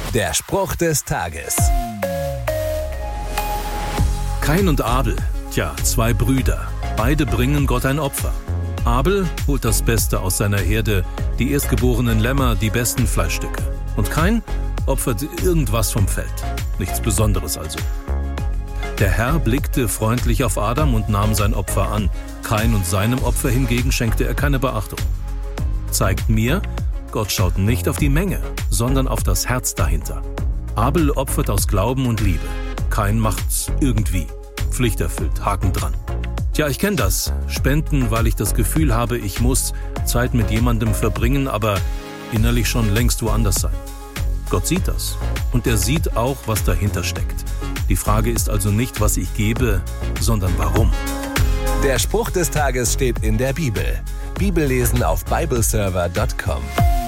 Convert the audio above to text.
Der Spruch des Tages. Kain und Abel, zwei Brüder. Beide bringen Gott ein Opfer. Abel holt das Beste aus seiner Herde, die erstgeborenen Lämmer, die besten Fleischstücke. Und Kain opfert irgendwas vom Feld. Nichts Besonderes also. Der Herr blickte freundlich auf Adam und nahm sein Opfer an. Kain und seinem Opfer hingegen schenkte er keine Beachtung. Zeigt mir, Gott schaut nicht auf die Menge, sondern auf das Herz dahinter. Abel opfert aus Glauben und Liebe. Kain macht's irgendwie. Pflicht erfüllt, Haken dran. Ich kenne das. Spenden, weil ich das Gefühl habe, ich muss Zeit mit jemandem verbringen, aber innerlich schon längst woanders sein. Gott sieht das. Und er sieht auch, was dahinter steckt. Die Frage ist also nicht, was ich gebe, sondern warum. Der Spruch des Tages steht in der Bibel. Bibellesen auf bibleserver.com.